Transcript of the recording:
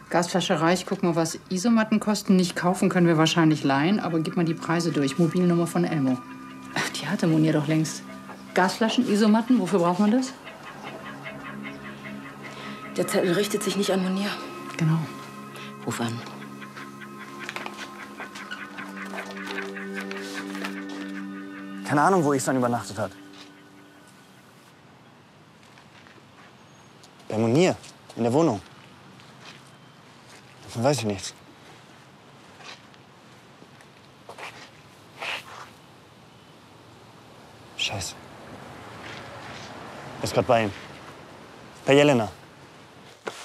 Gasflasche reich, guck mal, was Isomatten kosten. Nicht kaufen können wir wahrscheinlich leihen, aber gib mal die Preise durch. Mobilnummer von Elmo. Ach, die hatte Monier doch längst. Gasflaschen, Isomatten, wofür braucht man das? Der Zettel richtet sich nicht an Monier. Genau. Ruf an. Keine Ahnung, wo Ihsan übernachtet hat. Bei Monier, in der Wohnung. Davon weiß ich nichts. Scheiße. Er ist gerade bei ihm. Bei Jelena.